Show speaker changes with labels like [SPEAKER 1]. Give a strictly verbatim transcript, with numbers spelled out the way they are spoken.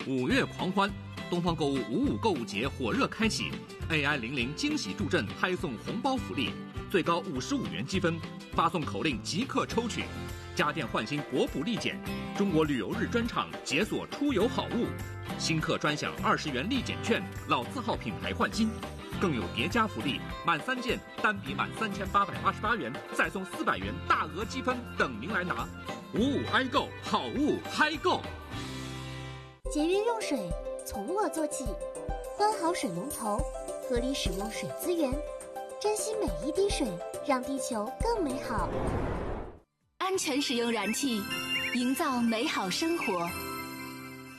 [SPEAKER 1] 五月狂欢，东方购物五五购物节火热开启 ，A I 零零惊喜助阵，拍送红包福利，最高五十五元积分，发送口令即刻抽取。家电换新国补立减，中国旅游日专场解锁出游好物，新客专享二十元立减券，老字号品牌换新。更有叠加福利，满三件单笔满三千八百八十八元，再送四百元大额积分等您来拿。五五 i 购，好物嗨购。
[SPEAKER 2] 节约用水，从我做起，关好水龙头，合理使用水资源，珍惜每一滴水，让地球更美好。
[SPEAKER 3] 安全使用燃气，营造美好生活。